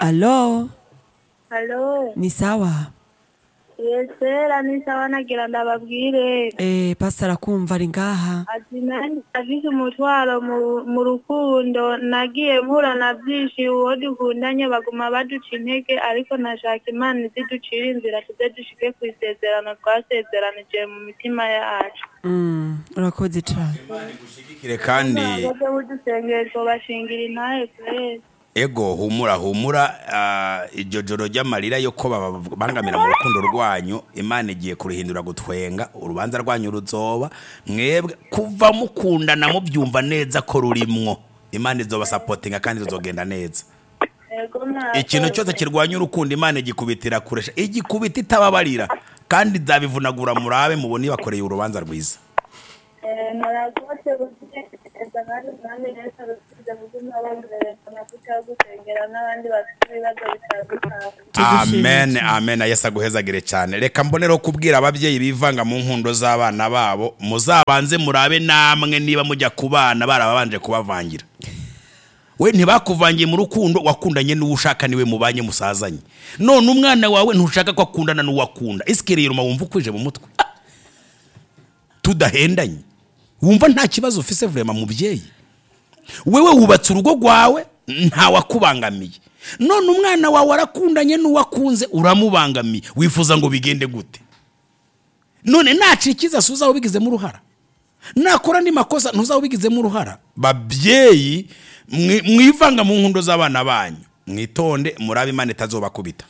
Alo, Halo, ni sawa? yesera ni sawa nagira ndababwire. Pastor akumva ari ngaha. Ati nani afise umutwaro mu rukundo nagiye mpura na byinshi uwo dukundanye baguma baduca intege ariko nashaka Imana iziducira inzira tuze dushike ku isezerano twasezeranije mu mitima yacu. Urakoze cyane. Gushigikire kandi Baje budusengero bashingira intahe kwese. ego humura iryo joro ry'amarira yo ko babangamira mu rukundo rwanyu Imana igiye kuruhindura gutwenga urubanza rwanyu ruzoba mwebwe kuva mukundana mubyumva neza ko rurimwo Imana izoba supportinga kandi ruzogenda neza. Ikintu cyose kirwanya urukundo Imana igikubitira kuresha igikubita itababarira kandi zabivunagura murabe muboni bakoreye urubanza rwiza. Narakoze gutekereza kandi nami neza rusize kuguma bambere nakuta gusengera n'abandi bafite ibibazo bitandukanye. Amen Yesu aguhezagire cyane. Reka mbonero kubwira ababyeyi bivanga mu nkundo z'abana babo muzabanze murabe namwe niba mujya kubana barabanje kubavangira. We ntibakuvangiye mu rukundo wakundanye n'uwushaka niwe mubanye musazanye. None umwana wawe ntushaka ko akundana n'uwakunda. Isikiriye ruma wumva kwije mu mutwe. Tudahendanye. Wumva nta kibazo ufise vraiment mubyeyi. Wewe wubatse urugo rwawe nta wakubangamiye. None umwana wawe arakundanye n'uwakunze uramubangamiye. Wifuza ngo bigende gute? None nacikiza suza ubigizemo uruhara. Nakora ni makosa ntuza ubigizemo uruhara. Babyeyi mwivanga mu nkundo z'abana banyu. Mwitonde murabe Imana itazobakubita.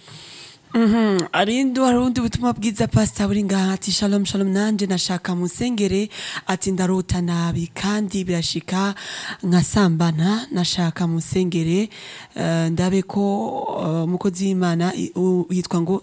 Harundi butumwa bwiza pastor buri ngaha ati shalom nanje nashaka musengere ati ndarota nabi kandi birashika nkasambana nashaka musengere ndabe ko mukozi w'Imana yitwa ngo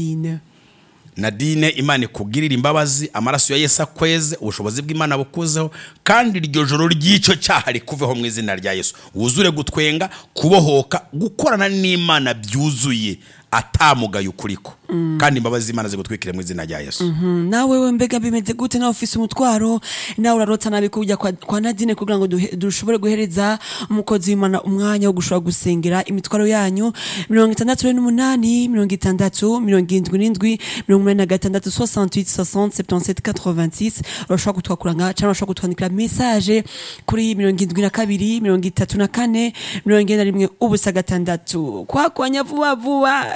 Nadine Imana ikugirira imbabazi amaraso ya Yesu akweze ubushobozi bw'Imana bukuzeho kandi iryo joro ry'icyo cyaha rikuveho mu izina rya Yesu wuzure gutwenga kubohoka gukorana n'Imana byuzuye atamugaye ukuriko kandi imbabazi Imana zigutwikire mu izina rya Yesu. Nawe we mbega bimeze gute na office umutwaro nawe urarota nabi kujya kwa Nadine kugira ngo dushobore guhereza umukozi w'Imana umwanya wo gushobora gusengera imitwaro yanyu 68 60 77 urashobora kutwakuranga cyangwa urashobora kutwandikira message kuri 72 34 91 ubusa gatandatu kwakwanya vuba